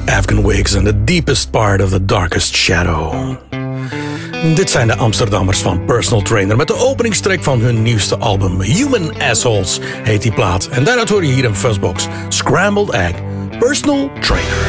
Afghan Wigs and the deepest part of the darkest shadow. Dit zijn de Amsterdammers van Personal Trainer met de openingstrek van hun nieuwste album. Human Assholes heet die plaat. En daaruit hoor je hier een Fuzzbox. Scrambled Egg, Personal Trainer.